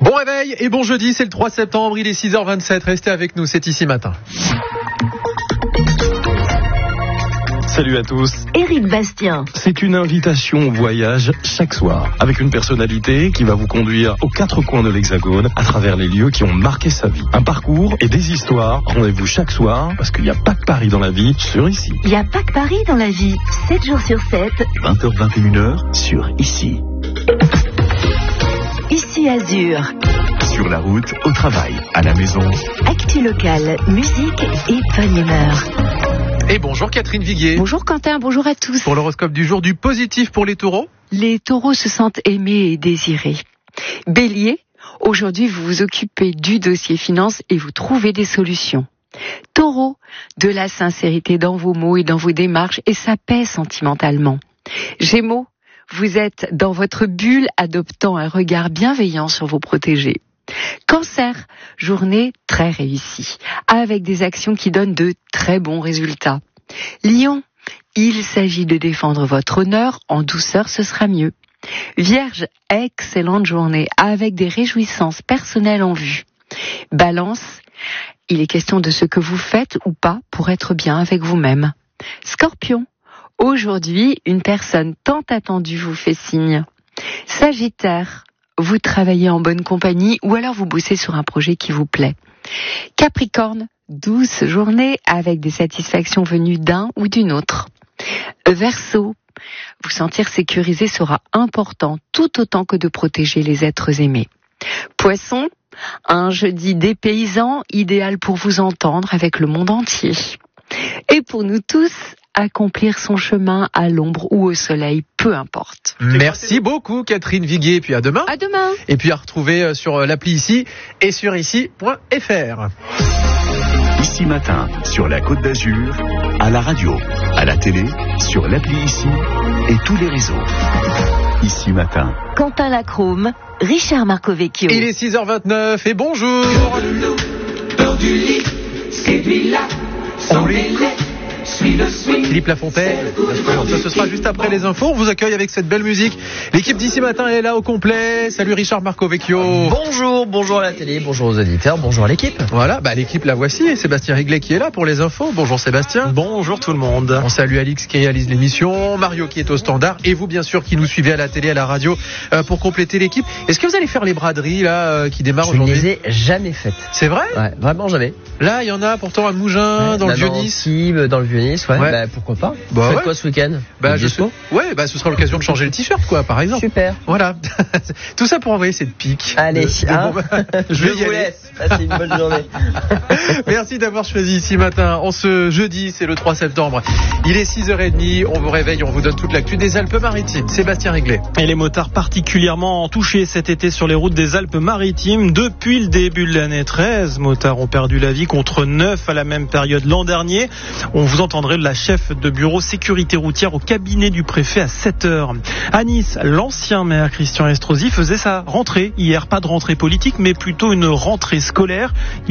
Bon réveil et bon jeudi, c'est le 3 septembre, il est 6h27, restez avec nous, c'est Ici Matin. Salut à tous. Éric Bastien. C'est une invitation au voyage chaque soir, avec une personnalité qui va vous conduire aux quatre coins de l'Hexagone, à travers les lieux qui ont marqué sa vie. Un parcours et des histoires. Rendez-vous chaque soir, parce qu'il n'y a pas que Paris dans la vie, sur Ici. Il n'y a pas que Paris dans la vie. 7 jours sur 7. 20h, 21h, sur Ici. Ici Azur. Sur la route, au travail, à la maison. Actu locale, musique et bonne humeur. Et bonjour Catherine Viguier. Bonjour Quentin, bonjour à tous. Pour l'horoscope du jour, du positif pour les taureaux. Les taureaux se sentent aimés et désirés. Bélier, aujourd'hui vous vous occupez du dossier finance et vous trouvez des solutions. Taureau, de la sincérité dans vos mots et dans vos démarches et ça paie sentimentalement. Gémeaux, vous êtes dans votre bulle adoptant un regard bienveillant sur vos protégés. Cancer, journée très réussie, avec des actions qui donnent de très bons résultats. Lion, il s'agit de défendre votre honneur, en douceur ce sera mieux. Vierge, excellente journée, avec des réjouissances personnelles en vue. Balance, il est question de ce que vous faites ou pas pour être bien avec vous-même. Scorpion, aujourd'hui, une personne tant attendue vous fait signe. Sagittaire, vous travaillez en bonne compagnie ou alors vous bossez sur un projet qui vous plaît. Capricorne, douce journée avec des satisfactions venues d'un ou d'une autre. Verseau, vous sentir sécurisé sera important tout autant que de protéger les êtres aimés. Poisson, un jeudi dépaysant, idéal pour vous entendre avec le monde entier. Et pour nous tous, accomplir son chemin à l'ombre ou au soleil, peu importe. Merci beaucoup Catherine Viguier, et puis à demain. À demain. Et puis à retrouver sur l'appli Ici et sur ici.fr. Ici Matin, sur la Côte d'Azur, à la radio, à la télé, sur l'appli Ici et tous les réseaux. Ici Matin. Quentin Lacrome, Richard Marcovecchio. Il est 6h29 et bonjour. Peur du lit, séduis-la, sans délai. Philippe Lafontaine, ça ce sera juste après les infos. On vous accueille avec cette belle musique. L'équipe d'Ici Matin est là au complet. Salut Richard Marcovecchio. Bonjour à la télé, bonjour aux auditeurs, bonjour à l'équipe. Voilà, l'équipe la voici et Sébastien Riglet qui est là pour les infos. Bonjour Sébastien. Bonjour tout le monde. On salue Alix qui réalise l'émission, Mario qui est au standard et vous bien sûr qui nous suivez à la télé, à la radio pour compléter l'équipe. Est-ce que vous allez faire les braderies là qui démarrent aujourd'hui ? Je ne les ai jamais faites. C'est vrai ? Ouais, vraiment jamais. Là, il y en a pourtant à Mougins, dans le Vieux-Nice. Dans le Vieux-Nice, ouais. Ouais. Bah, pourquoi pas. Bah, Faites ouais. quoi ce week-end ? Ce sera l'occasion de changer le t-shirt quoi, par exemple. Super. Voilà. Tout ça pour envoyer cette pique. Allez, je vais y vous aller. laisse. Passez une bonne journée. Merci d'avoir choisi Ici Matin. En ce jeudi, c'est le 3 septembre. Il est 6h30, on vous réveille, on vous donne toute l'actu des Alpes-Maritimes. Sébastien Riglet. Et les motards particulièrement touchés cet été sur les routes des Alpes-Maritimes. Depuis le début de l'année, 13 motards ont perdu la vie contre 9 à la même période l'an dernier. On vous entendrait la chef de bureau sécurité routière au cabinet du préfet à 7h. À Nice, l'ancien maire Christian Estrosi faisait sa rentrée hier. Pas de rentrée politique, mais plutôt une rentrée scolaire.